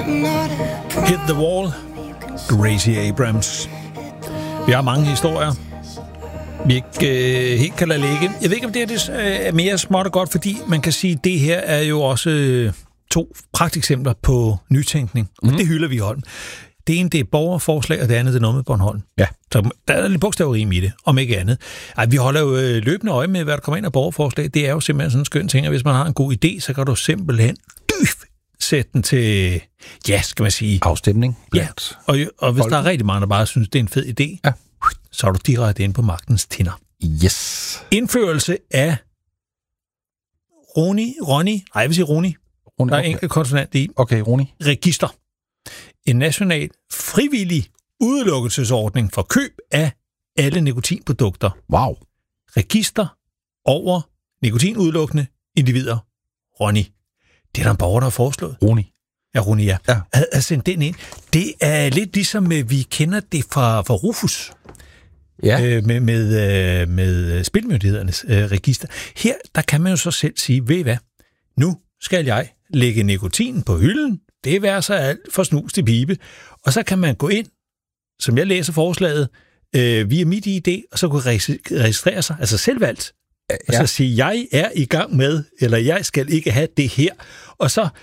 Hit the Wall, Gracie Abrams. Vi har mange historier, vi ikke helt kan lade ligge. Jeg ved ikke, om det er mere småt og godt, fordi man kan sige, at det her er jo også 2 pragteksempler på nytænkning, og det hylder vi i Holm. Det ene, det er borgerforslag, og det andet, det er noget med Bornholm. Ja. Så der er lidt bogstaverim i det, om ikke andet. Vi holder jo løbende øje med, hvad der kommer ind af borgerforslag. Det er jo simpelthen sådan en skøn ting, at hvis man har en god idé, så kan du simpelthen sætte den til, ja, skal man sige... afstemning. Ja, og hvis der er rigtig mange, der bare synes, det er en fed idé, så er du direkte inde på magtens tinder. Yes. Indførelse af Roni. Nej, jeg vil sige Roni. Der er en enkelt konsonant i. Okay, Roni. Register. En national frivillig udelukkelsesordning for køb af alle nikotinprodukter. Wow. Register over nikotinudelukkende individer. Roni. Det er der en borger, der har foreslået. Roni. Ja, Roni, ja. Havde sendt den ind. Det er lidt ligesom, vi kender det fra Rufus. Ja. Med spilmyndighedernes register. Her, der kan man jo så selv sige, ved I hvad? Nu skal jeg lægge nikotin på hylden. Det er så alt for snus til pibe. Og så kan man gå ind, som jeg læser forslaget, via mit ID, og så kunne registrere sig, altså selvvalgt. Og så sige, jeg er i gang med, eller jeg skal ikke have det her. Og så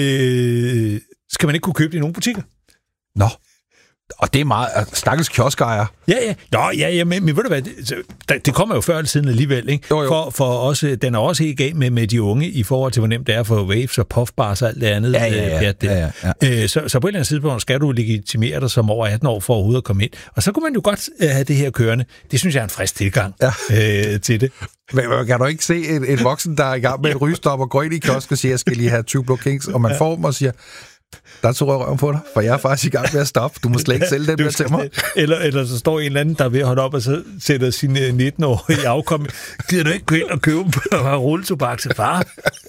skal man ikke kunne købe det i nogle butikker. Nå. Og det er meget... Stakkels kioskejer. Ja, men ved du hvad, det kommer jo før eller siden alligevel, ikke? Jo. For også, den er også helt galt med de unge, i forhold til, hvor nemt det er for waves og puffbars og alt det andet. Ja. Så på et eller andet tidspunkt skal du legitimere dig som over 18 år for overhovedet at komme ind. Og så kunne man jo godt have det her kørende. Det synes jeg er en frisk tilgang til det. Men kan du ikke se en voksen, der er i gang med et rygestop og går ind i kiosk og siger, jeg skal lige have 20 Blue Kings, og man får dem og siger... Der er 2 røven på dig, for jeg er faktisk i gang med at stoppe. Du må slet ikke sælge den der til mig. Eller så står en eller anden, der er ved at holde op, og så sætter sine 19-årige i afkom. Gider du ikke gå ind og købe og have rulletobak til far?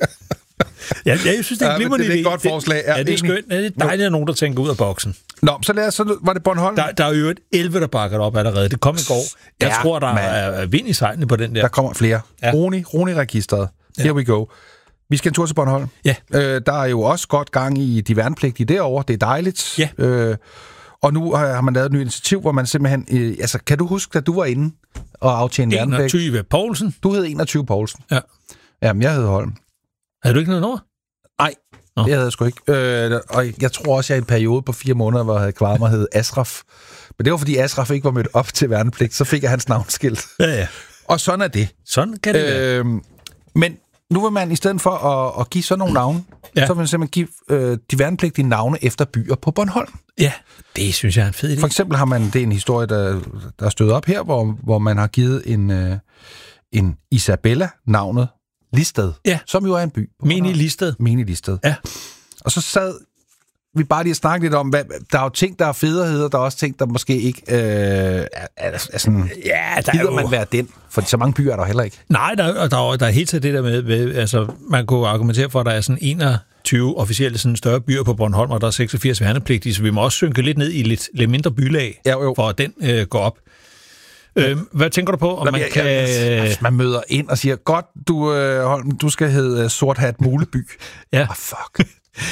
Ja, jeg synes, det er en glimrende idé. Det er et godt forslag. Ja, det er skønt. Det er dejligt, at der er nogen, der tænker ud af boksen. Nå, så var det Bornholm. Der er jo et 11, der bakker op allerede. Det kom i går. Jeg tror, der er vind i sejlene på den der. Der kommer flere. Ja. Roni-registeret. Here we go. Vi skal en tur til Bornholm. Ja. Der er jo også godt gang i de værnepligtige derovre. Det er dejligt. Ja. Og nu har man lavet et nyt initiativ, hvor man simpelthen... kan du huske, at du var inde og aftjene værnepligt? 21 Poulsen. Du hed 21 Poulsen. Ja. Jamen, jeg hed Holm. Havde du ikke noget over? Nej, det havde jeg sgu ikke. Og jeg tror også, jeg i en periode på 4 måneder, hvor jeg havde klaret mig, hed Asraf. Men det var, fordi Asraf ikke var mødt op til værnepligt. Så fik jeg hans navnskilt. Ja. Og sådan er det. Sådan kan det være. Men nu vil man i stedet for at give sådan nogle navne, så vil man simpelthen give de værnepligtige navne efter byer på Bornholm. Ja, det synes jeg er en fed idé. For eksempel har man, det er en historie, der er stødt op her, hvor man har givet en Isabella navnet Listed, som jo er en by. Mini Listed. Ja. Og så sad vi bare lige at snakke lidt om, der er jo ting, der er federheder, der er også ting, der måske ikke er sådan... Ja, der gider man være den? For så mange byer er der heller ikke. Nej, der er helt til det der med, altså man kunne argumentere for, at der er sådan 21 officielle sådan større byer på Bornholm, og der er 86 værnepligtige, så vi må også synke lidt ned i lidt mindre bylag, for at den går op. Hvad tænker du på, om man kan... man møder ind og siger, godt, Holm, du skal hedde Sorthat Muleby. Ja. Fuck.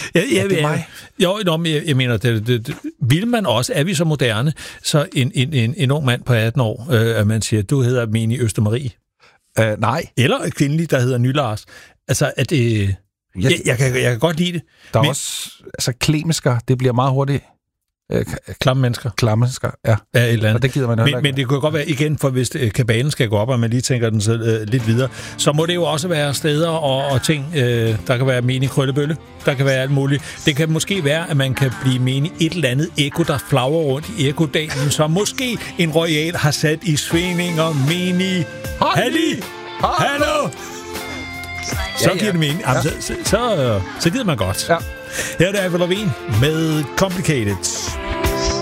Jeg mener, det vil man også, er vi så moderne, så en ung mand på 18 år, at man siger, du hedder Mini Østermarie. Nej. Eller en kvindelig, der hedder Nylars. Altså, at jeg kan godt lide det. Der er også, altså klemisker, det bliver meget hurtigt. Klamme mennesker. Ja. Ja, et eller andet. Og det gider man heller ikke. Men det kunne godt være, igen, for hvis kabalen skal gå op, og man lige tænker den så lidt videre, så må det jo også være steder og ting. Der kan være menig krøllebølle, der kan være alt muligt. Det kan måske være, at man kan blive menig et eller andet ekko, der flagrer rundt i ekkodalen, som måske en royal har sat i svingninger, menig Hallo! Så giver det mening. Jamen, så gider man godt. Ja. Her er det Avril Lavigne med Complicated.